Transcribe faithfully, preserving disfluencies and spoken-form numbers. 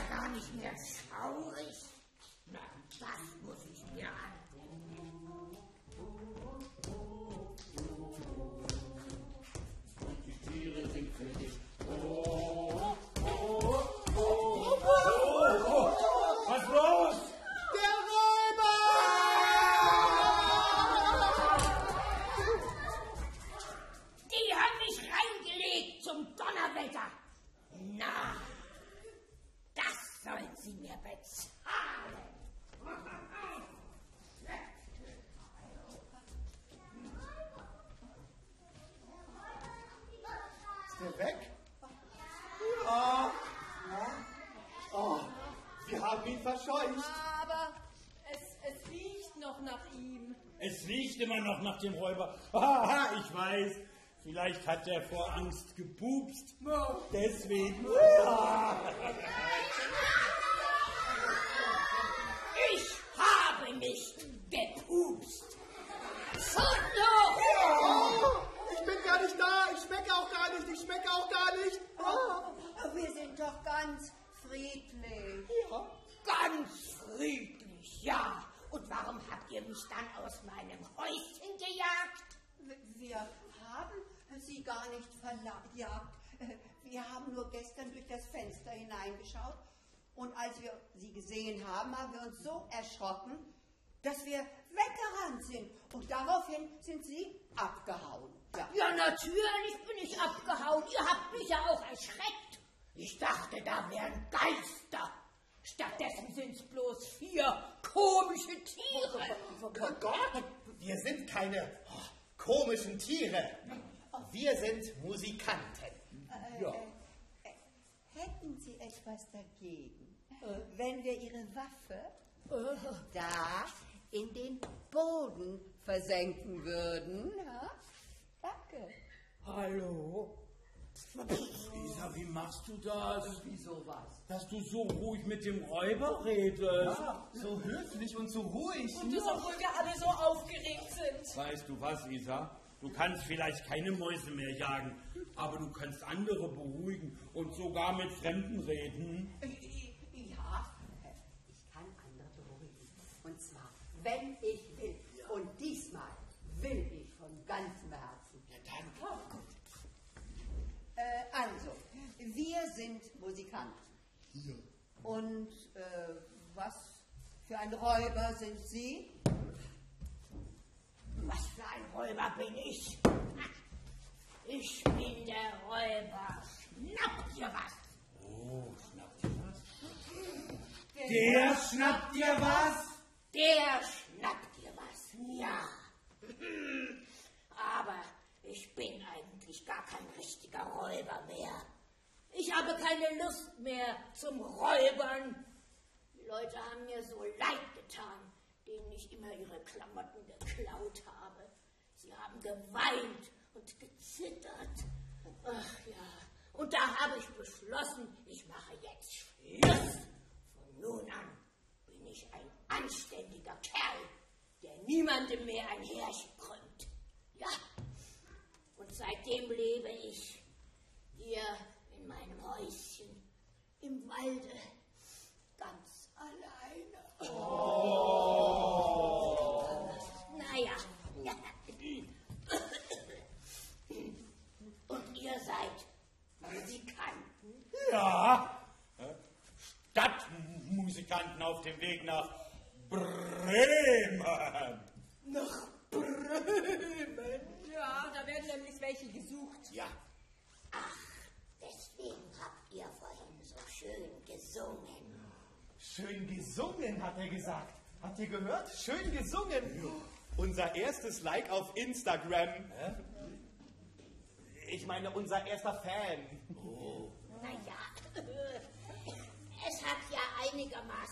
gar nicht mehr schaurig. Na, das muss ich mir antun. Die Tiere sind für dich. Oh, oh, oh, oh, oh, oh. Was los? Der Räuber! Die haben mich reingelegt zum Donnerwetter. Na, das sollen sie mir bezahlen. Ist der weg? Ja. Oh, wir haben ihn verscheucht. Aber es, es riecht noch nach ihm. Es riecht immer noch nach dem Räuber. Haha, ich weiß. Vielleicht hat er vor Angst gepupst. Deswegen. Ich habe nicht gepupst. Foto! Ich bin gar nicht da. Ich schmecke auch gar nicht. Ich schmecke auch gar nicht. Oh, wir sind doch ganz friedlich. Ja. Ganz friedlich, ja. Und warum habt ihr mich dann aus meinem Häuschen gejagt? Wir haben Sie gar nicht verjagt. Wir haben nur gestern durch das Fenster hineingeschaut. Und als wir Sie gesehen haben, haben wir uns so erschrocken, dass wir weggerannt sind. Und daraufhin sind Sie abgehauen. Ja. Ja, natürlich bin ich abgehauen. Ihr habt mich ja auch erschreckt. Ich dachte, da wären Geister. Stattdessen sind es bloß vier komische Tiere. Oh Gott, wir sind keine komischen Tiere. Wir sind Musikanten. Äh, Ja. äh, hätten Sie etwas dagegen, wenn wir Ihre Waffe da in den Boden versenken würden? Ja? Danke. Hallo? Isa, wie machst du das? Wieso was? Dass du so ruhig mit dem Räuber redest. Ja, so höflich und so ruhig. Und das, obwohl wir alle so aufgeregt sind. Weißt du was, Isa? Du kannst vielleicht keine Mäuse mehr jagen, aber du kannst andere beruhigen und sogar mit Fremden reden. Ja, ich kann andere beruhigen. Und zwar, wenn ich will. Und diesmal will ich von ganzem Herzen. Ja, dann. Oh, gut. Äh, also, wir sind Musikanten. Ja. Und äh, was für ein Räuber sind Sie? Was für ein Räuber bin ich? Ich bin der Räuber. Schnappt ihr was? Oh, schnappt dir was? Der schnappt dir was? Der schnappt dir was, ja. Aber ich bin eigentlich gar kein richtiger Räuber mehr. Ich habe keine Lust mehr zum Räubern. Die Leute haben mir so leid getan, denen ich immer ihre Klamotten geklaut habe. Sie haben geweint und gezittert. Ach ja, und da habe ich beschlossen, ich mache jetzt Schluss. Von nun an bin ich ein anständiger Kerl, der niemandem mehr ein Härchen krümmt. Ja, und seitdem lebe ich hier in meinem Häuschen im Walde ganz alleine. Oh. Naja. Und ihr seid Musikanten? Ja. Stadtmusikanten auf dem Weg nach Bremen. Nach Bremen? Ja, da werden nämlich welche gesucht. Ja. Ach, deswegen habt ihr vorhin so schön gesungen. Schön gesungen, hat er gesagt. Habt ihr gehört? Schön gesungen. Ja. Unser erstes Like auf Instagram. Hä? Ich meine, unser erster Fan. Oh. Naja, es hat ja einigermaßen